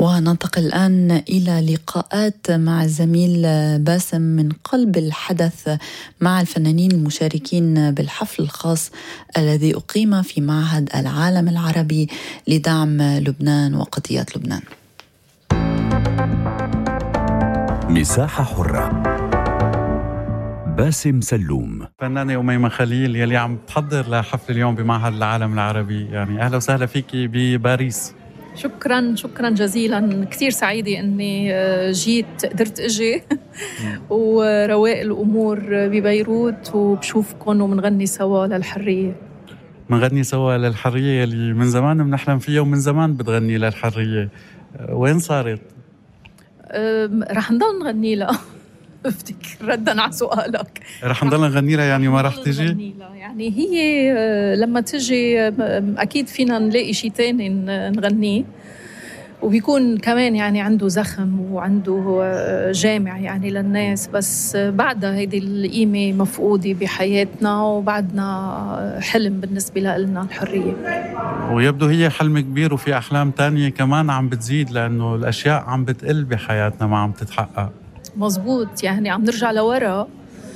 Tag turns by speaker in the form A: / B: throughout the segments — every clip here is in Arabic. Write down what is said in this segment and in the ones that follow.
A: وننتقل الآن إلى لقاءات مع الزميل باسم من قلب الحدث مع الفنانين المشاركين بالحفل الخاص الذي أقيم في معهد العالم العربي لدعم لبنان وقضية لبنان.
B: مساحة حرة. باسم سلوم.
C: فنانة أميمة خليل يلي عم تحضر لحفل اليوم بمعهد العالم العربي، يعني أهلا وسهلا فيكي بباريس.
D: شكرا جزيلا، كثير سعيدة أني جيت، قدرت أجي ورواق الأمور ببيروت وبشوفكم ومنغني سوا للحرية.
C: منغني سوا للحرية اللي من زمان بنحلم فيها ومن زمان بتغني للحرية، وين صارت؟
D: رح نضل نغني لها. افتكر ردا على سؤالك،
C: رح نضل نغني لها، يعني ما رح تجي؟
D: يعني هي لما تجي أكيد فينا نلاقي شيء تاني نغنيه، وبيكون كمان يعني عنده زخم وعنده جامع يعني للناس، بس بعدها هيدي القيمة مفقودة بحياتنا وبعدنا حلم بالنسبة لنا الحرية.
C: ويبدو هي حلم كبير، وفي أحلام تانية كمان عم بتزيد، لأنه الأشياء عم بتقل بحياتنا ما عم تتحقق.
D: مزبوط، يعني عم نرجع لورا،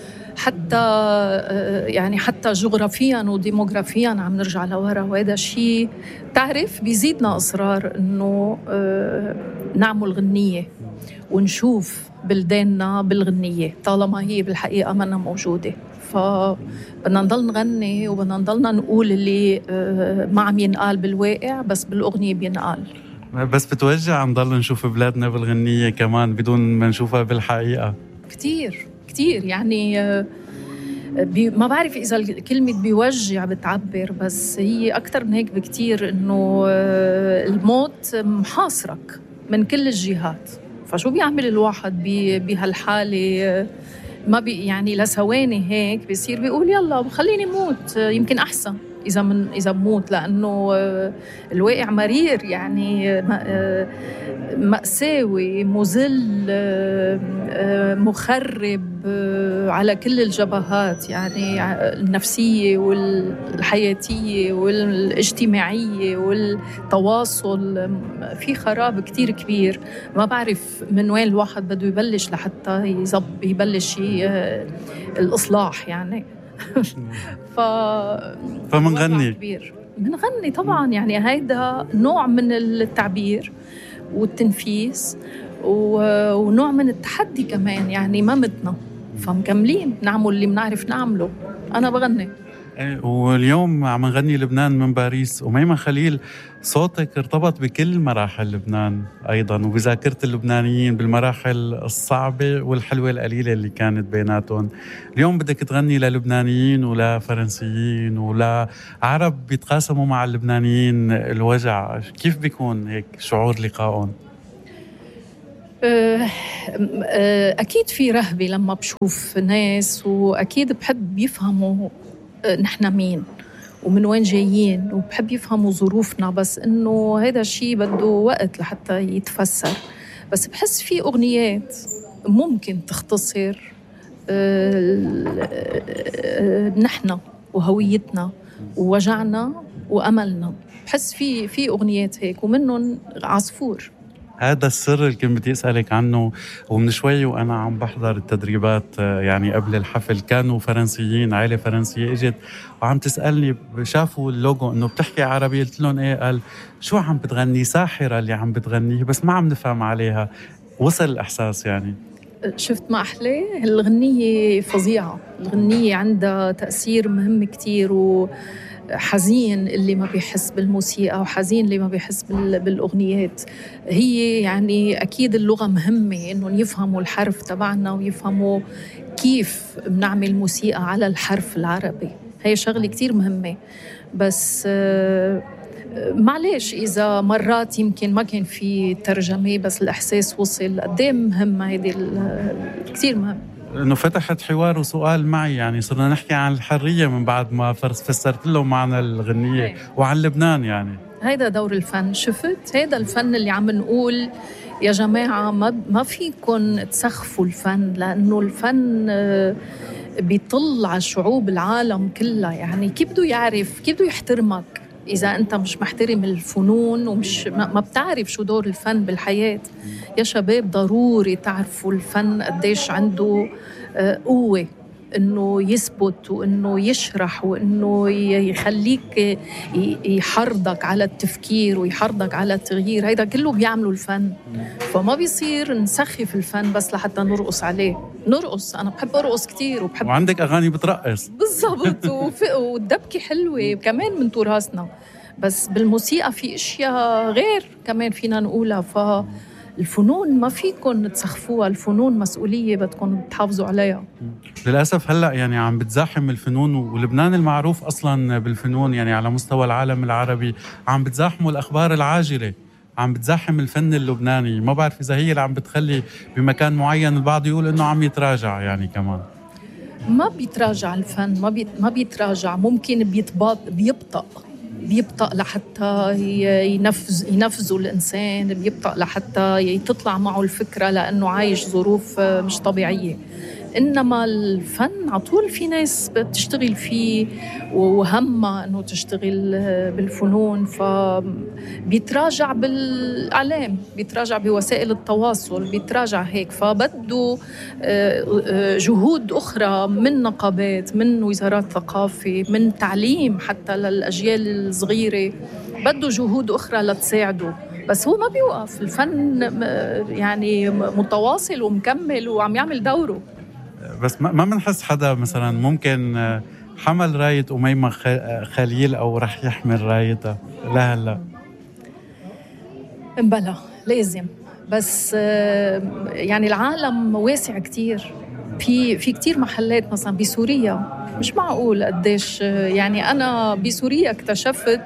D: حتى جغرافيا وديموغرافيا عم نرجع لورا، وهذا شيء تعرف بيزيدنا إصرار إنه نعمل غنية ونشوف بلداننا بالغنية طالما هي بالحقيقة منا موجودة. فبدنا نضل نغني وبدنا نضلنا نقول اللي ما عم ينقال بالواقع بس بالأغنية بينقال.
C: بس بتوجع نضل نشوف بلادنا بالغنية كمان بدون ما نشوفها بالحقيقة.
D: كتير يعني ما بعرف إذا الكلمة بيوجع بتعبر، بس هي أكتر من هيك بكتير، إنه الموت محاصرك من كل الجهات. فشو بيعمل الواحد بهالحالة؟ ما يعني لثواني هيك بيصير بيقول يلا خليني موت، يمكن أحسن إذا بموت، لأنه الواقع مرير، يعني مأساوي، مذل، مخرب على كل الجبهات، يعني النفسية والحياتية والاجتماعية والتواصل، في خراب كتير كبير. ما بعرف من وين الواحد بده يبلش لحتى يبلش الإصلاح يعني.
C: فمنغني
D: كبير، منغني طبعا، يعني هيدا نوع من التعبير والتنفيس ونوع من التحدي كمان، يعني ما متنا، فمكملين نعمل اللي بنعرف نعمله. أنا بغني.
C: واليوم عم نغني لبنان من باريس. أميمة خليل، صوتك ارتبط بكل مراحل لبنان أيضاً وبذاكرة اللبنانيين بالمراحل الصعبة والحلوة القليلة اللي كانت بيناتهم. اليوم بدك تغني للبنانيين ولا فرنسيين ولا عرب بيتقاسموا مع اللبنانيين الوجع، كيف بيكون هيك شعور لقائهم؟
D: أكيد في رهبة لما بشوف ناس، وأكيد بحب يفهموا نحن مين ومن وين جايين، وبحب يفهموا ظروفنا، بس إنه هذا الشيء بده وقت لحتى يتفسر. بس بحس في أغنيات ممكن تختصر نحن وهويتنا ووجعنا وأملنا. بحس في أغنيات هيك، ومنهم عصفور.
C: هذا السر اللي كنت بدي أسألك عنه، ومن شوي وأنا عم بحضر التدريبات يعني قبل الحفل كانوا فرنسيين، عائلة فرنسية اجت وعم تسألني، شافوا اللوجو إنه بتحكي عربي، قلت لهم إيه؟ قال شو عم بتغني؟ ساحرة اللي عم بتغنيه، بس ما عم نفهم عليها. وصل الإحساس يعني.
D: شفت ما أحلى؟ الغنية فظيعة، الغنية عندها تأثير مهم كتير، حزين اللي ما بيحس بالموسيقى وحزين اللي ما بيحس بالأغنيات. هي يعني أكيد اللغة مهمة، إنهم يفهموا الحرف تبعنا ويفهموا كيف بنعمل موسيقى على الحرف العربي. هي شغلة كتير مهمة، بس معلش إذا مرات يمكن ما كان في ترجمة بس الإحساس وصل. قدام مهمة هيدي، كتير مهم.
C: إنه فتحت حوار وسؤال معي، يعني صرنا نحكي عن الحرية من بعد ما فسرت له معنى الغنية وعن لبنان. يعني هيدا
D: دور الفن. شفت هيدا الفن اللي عم نقول يا جماعة ما فيكن تسخفوا الفن، لأنه الفن بيطل على شعوب العالم كلها. يعني كيف بده يعرف، كيف بده يحترمك إذا أنت مش محترم الفنون ومش ما بتعرف شو دور الفن بالحياة. يا شباب ضروري تعرفوا الفن قديش عنده قوة إنه يثبت وإنه يشرح وإنه يخليك يحرضك على التفكير ويحرضك على التغيير. هيدا كله بيعملوا الفن، فما بيصير نسخف الفن بس لحتى نرقص عليه. نرقص، أنا بحب أرقص كتير وبحب،
C: وعندك أغاني بترقص
D: بالضبط والدبكة حلوة كمان من تراثنا، بس بالموسيقى في أشياء غير كمان فينا نقولها. فالفنون ما فيكن تسخفوها، الفنون مسؤولية بدكم تحافظوا عليها.
C: للأسف هلأ يعني عم بتزاحم الفنون، ولبنان المعروف أصلاً بالفنون يعني على مستوى العالم العربي، عم بتزاحموا الأخبار العاجلة، عم بتزاحم الفن اللبناني. ما بعرف إذا هي اللي عم بتخلي بمكان معين البعض يقول إنه عم يتراجع. يعني كمان
D: ما بيتراجع الفن، ما بيتراجع، ممكن بيبطأ لحتى ينفذوا الإنسان، بيبطأ لحتى تطلع معه الفكرة لأنه عايش ظروف مش طبيعية. إنما الفن عطول في ناس بتشتغل فيه وهمها أنه تشتغل بالفنون، فبيتراجع بالإعلام، بيتراجع بوسائل التواصل، بيتراجع هيك. فبده جهود أخرى من نقابات، من وزارات ثقافة، من تعليم حتى للأجيال الصغيرة، بده جهود أخرى لتساعده. بس هو ما بيوقف الفن، يعني متواصل ومكمل وعم يعمل دوره.
C: بس ما منحس حدا مثلا ممكن حمل راية أميمة خليل أو رح يحمل رايتها لهلا؟
D: بلا لازم، بس يعني العالم واسع كتير، في كتير محلات مثلا بسوريا مش معقول قديش. يعني أنا بسوريا اكتشفت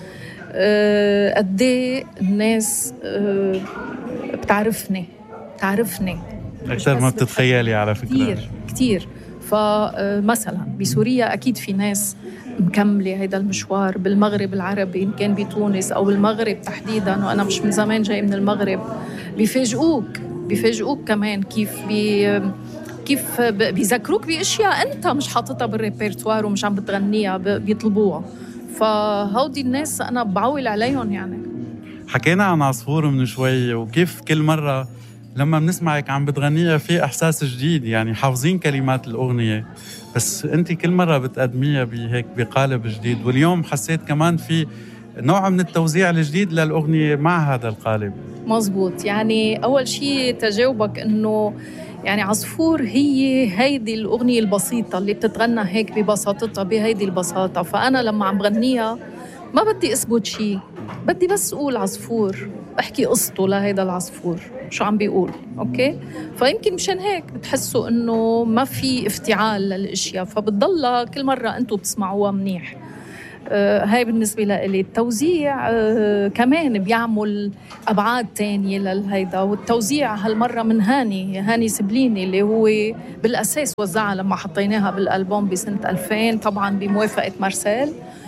D: قديه الناس بتعرفني
C: أكثر ما بتتخيلي على فكرة.
D: كتير. فمثلا بسوريا أكيد في ناس مكملة هيدا المشوار، بالمغرب العربي إن كان بتونس أو بالمغرب تحديداً، وأنا مش من زمان جاي من المغرب، بيفاجئوك كمان كيف بيذكروك بأشياء أنت مش حاططها بالريبرتوار ومش عم بتغنيها، بيطلبوها. فهودي الناس أنا بعول عليهم. يعني
C: حكينا عن عصفور من شوي، وكيف كل مرة لما بنسمعك عم بتغنيها في إحساس جديد، يعني حافظين كلمات الأغنية بس أنت كل مرة بتقدميها بهيك بقالب جديد. واليوم حسيت كمان في نوع من التوزيع الجديد للأغنية مع هذا القالب.
D: مزبوط. يعني أول شيء تجاوبك إنه يعني عصفور هيدي الأغنية البسيطة اللي بتتغنى هيك ببساطتها، بهيدي البساطة. فأنا لما عم بغنيها ما بدي أثبت شيء، بدي بس أقول عصفور، أحكي قصته لهيدا العصفور شو عم بيقول. أوكي، فيمكن مشان هيك بتحسوا إنه ما في افتعال للأشياء، فبتضل كل مرة أنتوا بتسمعوها منيح. هاي بالنسبة لي. التوزيع كمان بيعمل أبعاد تانية للهيدا، والتوزيع هالمرة من هاني سبليني اللي هو بالأساس وزعها لما حطيناها بالألبوم بسنة 2000 طبعا بموافقة مارسيل.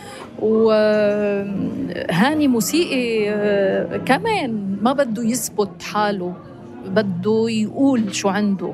D: وهاني موسيقي كمان ما بده يثبت حاله، بده يقول شو عنده،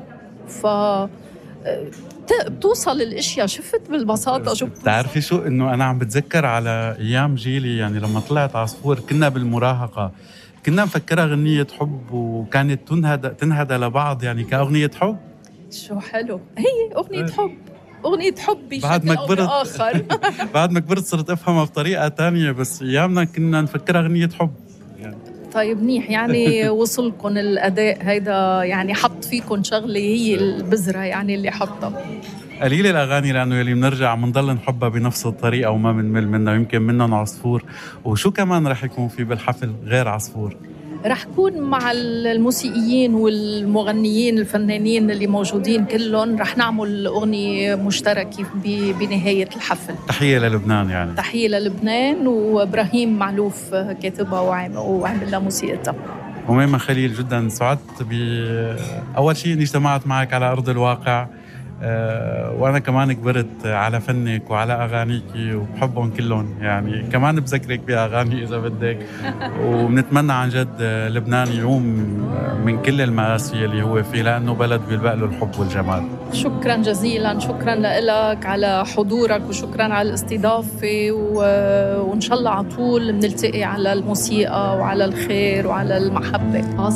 D: بتوصل الاشياء. شفت بالبساطه شو
C: بتعرفي شو انه انا عم بتذكر على ايام جيلي، يعني لما طلعت عصفور كنا بالمراهقه، كنا مفكرها غنيه حب وكانت تنهدى لبعض يعني كاغنيه حب.
D: شو حلو، هي اغنيه حب
C: بعد ما كبرت
D: اخر
C: بعد ما كبرت صرت افهمها بطريقه تانية، بس ايامنا كنا نفكرها غنيه حب يعني.
D: طيب منيح، يعني وصلكم الأداء هيدا، يعني حط فيكم شغلة هي البذرة يعني اللي حطها.
C: قليل الأغاني لأنه يلي منرجع منضل نحبها بنفس الطريقة وما منمل منها، يمكن منهم عصفور. وشو كمان رح يكون في بالحفل غير عصفور؟
D: رح كون مع الموسيقيين والمغنيين الفنانين اللي موجودين كلهم، رح نعمل أغنية مشتركة بنهاية الحفل.
C: تحية للبنان يعني.
D: تحية للبنان، وإبراهيم معلوف كاتبها وعمل لها موسيقتها.
C: أميمة خليل، جدا سعدت أول شيء أني اجتمعت معك على أرض الواقع وأنا كمان كبرت على فنك وعلى أغانيكي وبحبهم كلهم، يعني كمان بذكرك بأغاني إذا بدك. وبنتمنى عن جد لبنان يقوم من كل المآسي اللي هو فيه، لأنه بلد بيلبق له الحب والجمال.
D: شكرا جزيلا، شكرا لك على حضورك، وشكرا على الاستضافة، وإن شاء الله على طول بنلتقي على الموسيقى وعلى الخير وعلى المحبة.